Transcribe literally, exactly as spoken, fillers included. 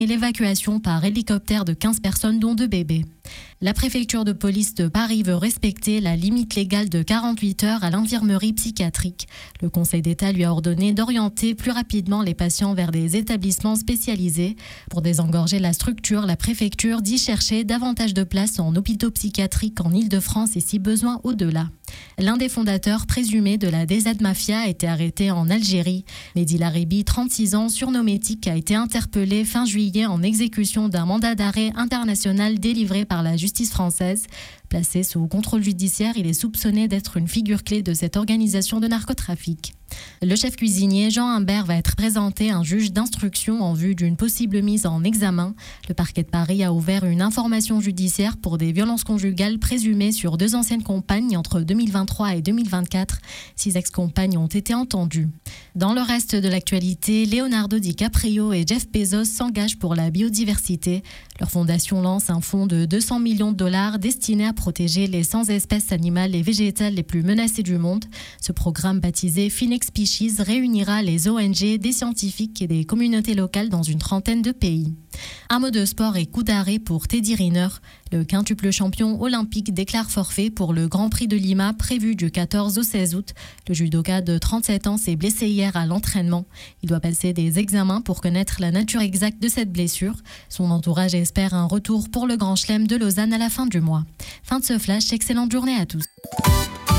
et l'évacuation par hélicoptère de quinze personnes dont deux bébés. La préfecture de police de Paris veut respecter la limite légale de quarante-huit heures à l'infirmerie psychiatrique. Le Conseil d'État lui a ordonné d'orienter plus rapidement les patients vers des établissements spécialisés. Pour désengorger la structure, la préfecture dit chercher davantage de places en hôpitaux psychiatriques en Île-de-France et si besoin au-delà. L'un des fondateurs présumés de la D Z Mafia a été arrêté en Algérie. Mehdi Laribi, trente-six ans, surnommé Tic, a été interpellé fin juillet en exécution d'un mandat d'arrêt international délivré par la justice française. Placé sous contrôle judiciaire, il est soupçonné d'être une figure clé de cette organisation de narcotrafic. Le chef cuisinier Jean Humbert va être présenté à un juge d'instruction en vue d'une possible mise en examen. Le parquet de Paris a ouvert une information judiciaire pour des violences conjugales présumées sur deux anciennes compagnes entre deux mille vingt-trois et deux mille vingt-quatre. Six ex-compagnes ont été entendues. Dans le reste de l'actualité, Leonardo DiCaprio et Jeff Bezos s'engagent pour la biodiversité. Leur fondation lance un fonds de deux cents millions de dollars destiné à protéger les cent espèces animales et végétales les plus menacées du monde. Ce programme baptisé Phoenix Species réunira les O N G, des scientifiques et des communautés locales dans une trentaine de pays. Un mot de sport et coup d'arrêt pour Teddy Riner. Le quintuple champion olympique déclare forfait pour le Grand Prix de Lima prévu du quatorze au seize août. Le judoka de trente-sept ans s'est blessé hier à l'entraînement. Il doit passer des examens pour connaître la nature exacte de cette blessure. Son entourage espère un retour pour le Grand Chelem de Lausanne à la fin du mois. Fin de ce flash, excellente journée à tous.